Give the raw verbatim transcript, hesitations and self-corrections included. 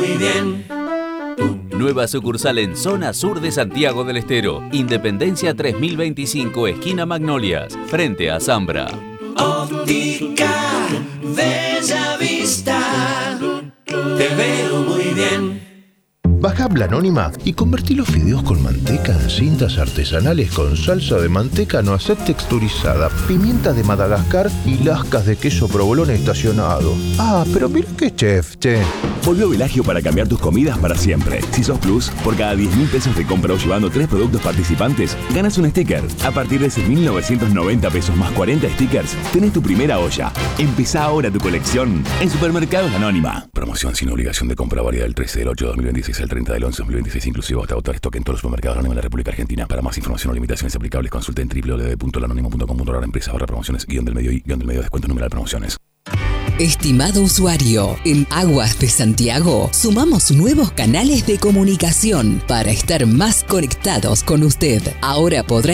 Muy bien. Nueva sucursal en zona sur de Santiago del Estero. Independencia tres mil veinticinco, esquina Magnolias, frente a Zambra. Óptica Bella Vista. Te veo muy bien. Baja Habla Anónima y convertí los fideos con manteca en cintas artesanales con salsa de manteca no aceite texturizada, pimienta de Madagascar y lascas de queso provolone estacionado. Ah, pero mira qué chef, che. Volvió Velagio para cambiar tus comidas para siempre. Si sos Plus, por cada diez mil pesos de compra o llevando tres productos participantes, ganas un sticker. A partir de seis mil novecientos noventa pesos más cuarenta stickers, tenés tu primera olla. Empezá ahora tu colección en Supermercados Anónima. Promoción sin obligación de compra válida del trece del ocho de dos mil veintiséis al treinta del once de dos mil veintiséis, inclusive hasta agotar stock en todos los supermercados Anónima de la República Argentina. Para más información o limitaciones aplicables, consulta en doble u doble u doble u punto lanónimo punto com punto a r empresa barra promociones, guión del medio y guión del medio descuento numeral promociones. Estimado usuario, en Aguas de Santiago sumamos nuevos canales de comunicación para estar más conectados con usted. Ahora podrá